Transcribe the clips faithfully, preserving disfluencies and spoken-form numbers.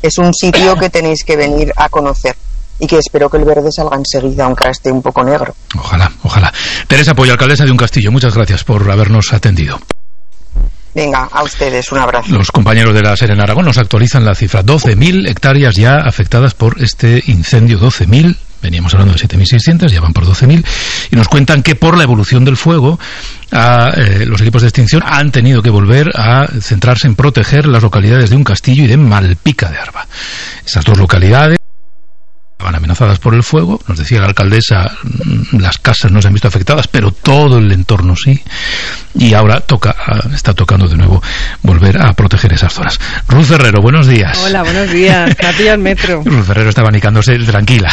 es un sitio que tenéis que venir a conocer y que espero que el verde salga enseguida, aunque ahora esté un poco negro. Ojalá, ojalá. Teresa Pollo, alcaldesa de Uncastillo, muchas gracias por habernos atendido. Venga, a ustedes, un abrazo. Los compañeros de la SER en Aragón nos actualizan la cifra. doce mil hectáreas ya afectadas por este incendio, doce mil. Veníamos hablando de siete mil seiscientos, ya van por doce mil. Y nos cuentan que por la evolución del fuego, a, eh, los equipos de extinción han tenido que volver a centrarse en proteger las localidades de Uncastillo y de Malpica de Arba. Esas dos localidades estaban amenazadas por el fuego, nos decía la alcaldesa, las casas no se han visto afectadas, pero todo el entorno sí, y ahora toca, está tocando de nuevo volver a proteger esas zonas. Ruth Ferrero, buenos días. Hola, buenos días, me ha pillado el metro. Ruth Ferrero está abanicándose, tranquila.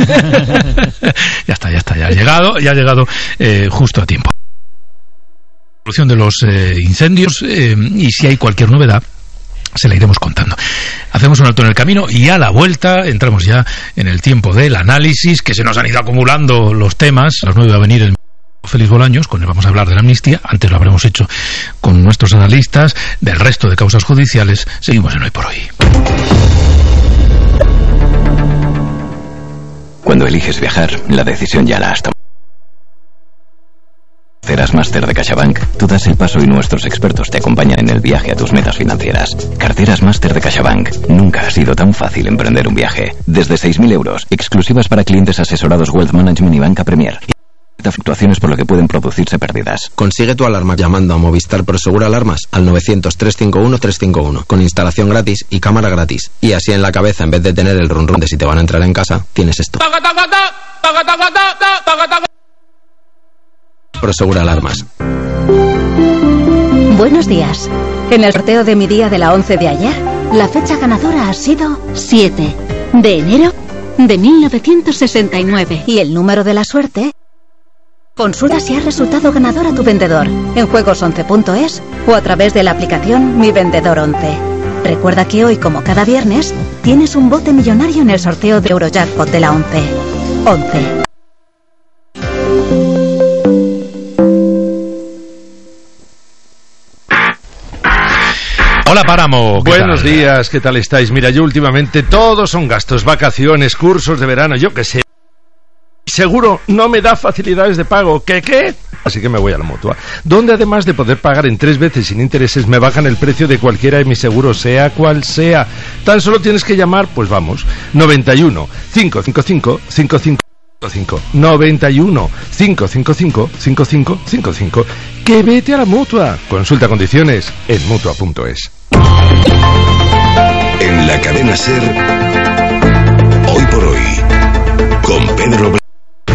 ya está, ya está, ya ha llegado, ya ha llegado eh, justo a tiempo. La evolución de los eh, incendios eh, y si hay cualquier novedad, se la iremos contando. Hacemos un alto en el camino y a la vuelta entramos ya en el tiempo del análisis, que se nos han ido acumulando los temas. A las nueve va a venir el Félix Bolaños, con él vamos a hablar de la amnistía. Antes lo habremos hecho con nuestros analistas del resto de causas judiciales. Seguimos en Hoy por Hoy. Cuando eliges viajar, la decisión ya la has tomado. Carteras Máster de CaixaBank, tú das el paso y nuestros expertos te acompañan en el viaje a tus metas financieras. Carteras Máster de CaixaBank. Nunca ha sido tan fácil emprender un viaje. Desde seis mil euros, exclusivas para clientes asesorados Wealth Management y Banca Premier. Fluctuaciones por lo que pueden producirse pérdidas. Consigue tu alarma llamando a Movistar Prosegur Alarmas al novecientos, trescientos cincuenta y uno, trescientos cincuenta y uno, con instalación gratis y cámara gratis. Y así en la cabeza, en vez de tener el run run de si te van a entrar en casa, tienes esto. Prosegur Alarmas. Buenos días. En el sorteo de mi día de la once de ayer, la fecha ganadora ha sido siete de enero de mil novecientos sesenta y nueve. Y el número de la suerte... Consulta si has resultado ganador a tu vendedor en juegos once punto es o a través de la aplicación Mi Vendedor once. Recuerda que hoy, como cada viernes, tienes un bote millonario en el sorteo de Eurojackpot de la once. once. Hola Páramo. Buenos tal? días, ¿qué tal estáis? Mira, yo últimamente todos son gastos, vacaciones, cursos de verano, yo qué sé. Seguro no me da facilidades de pago. ¿Qué qué? Así que me voy a la Mutua, donde además de poder pagar en tres veces sin intereses, me bajan el precio de cualquiera de mis seguros, sea cual sea. Tan solo tienes que llamar, pues vamos, noventa y uno, cinco cinco cinco, cinco cinco cinco, noventa y uno, cinco cinco cinco, cinco cinco cinco cinco. Que vete a la Mutua. Consulta condiciones en mutua punto es. En la cadena SER, Hoy por Hoy, con Pedro Blanco.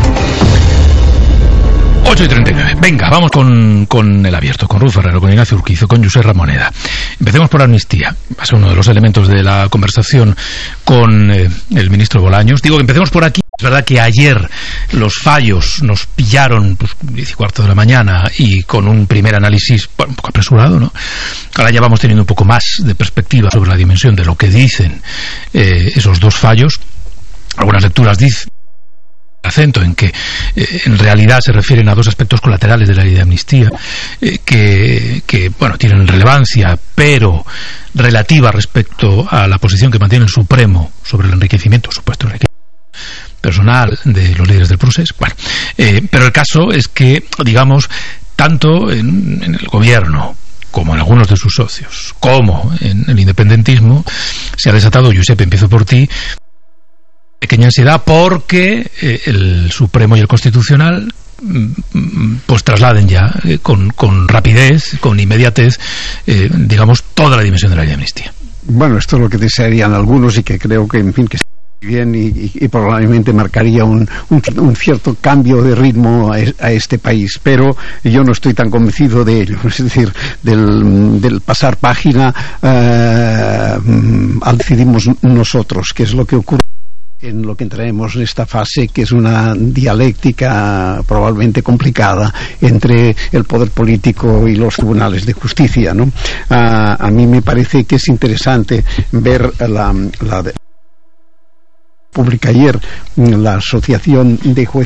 ocho y treinta y nueve. Venga, vamos con, con el abierto, con Ruth Ferrero, con Ignacio Urquizo, con Josep Ramoneda. Empecemos por amnistía. Va a ser uno de los elementos de la conversación con eh, el ministro Bolaños. Digo que empecemos por aquí. Es verdad que ayer los fallos nos pillaron pues diez y cuarto de la mañana y con un primer análisis bueno, un poco apresurado, ¿no? Ahora ya vamos teniendo un poco más de perspectiva sobre la dimensión de lo que dicen eh, esos dos fallos. Algunas lecturas dicen acento en que eh, en realidad se refieren a dos aspectos colaterales de la ley de amnistía eh, que, que bueno tienen relevancia pero relativa respecto a la posición que mantiene el Supremo sobre el enriquecimiento, supuesto enriquecimiento personal de los líderes del procés. Bueno, eh, pero el caso es que, digamos, tanto en, en el gobierno como en algunos de sus socios, como en el independentismo, se ha desatado, Josep, empiezo por ti, pequeña ansiedad porque eh, el Supremo y el Constitucional pues trasladen ya eh, con, con rapidez, con inmediatez, eh, digamos, toda la dimensión de la ley de amnistía. Bueno, esto es lo que desearían algunos y que creo que, en fin, que bien y, y, y probablemente marcaría un, un, un cierto cambio de ritmo a, a este país, pero yo no estoy tan convencido de ello, es decir, del, del pasar página eh, al decidimos nosotros, que es lo que ocurre en lo que entraremos en esta fase, que es una dialéctica probablemente complicada entre el poder político y los tribunales de justicia, ¿no? A, a mí me parece que es interesante ver la, la publica ayer la Asociación de Jueces